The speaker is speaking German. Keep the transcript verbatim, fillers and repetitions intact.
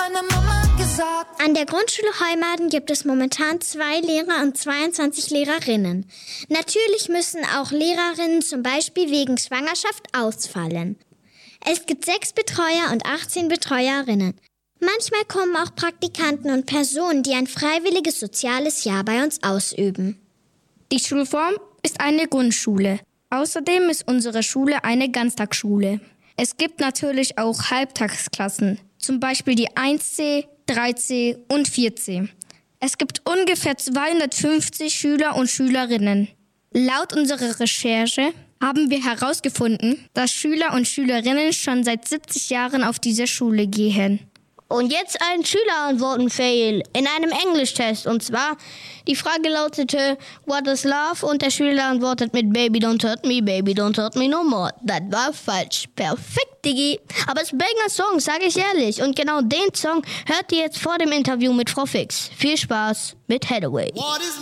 meine Mama gesagt. An der Grundschule Heumaden gibt es momentan zwei Lehrer und zweiundzwanzig Lehrerinnen. Natürlich müssen auch Lehrerinnen zum Beispiel wegen Schwangerschaft ausfallen. Es gibt sechs Betreuer und achtzehn Betreuerinnen. Manchmal kommen auch Praktikanten und Personen, die ein freiwilliges soziales Jahr bei uns ausüben. Die Schulform ist eine Grundschule. Außerdem ist unsere Schule eine Ganztagsschule. Es gibt natürlich auch Halbtagsklassen, zum Beispiel die eins C, drei C und vier C. Es gibt ungefähr zweihundertfünfzig Schüler und Schülerinnen. Laut unserer Recherche haben wir herausgefunden, dass Schüler und Schülerinnen schon seit siebzig Jahren auf diese Schule gehen. Und jetzt ein Schülerantworten-Fail in einem Englischtest. Und zwar, die Frage lautete, what is love? Und der Schüler antwortet mit Baby don't hurt me, baby don't hurt me no more. Das war falsch. Perfekt, Digi. Aber es ist ein Banger-Song, sage ich ehrlich. Und genau den Song hört ihr jetzt vor dem Interview mit Frau Fix. Viel Spaß mit Hathaway.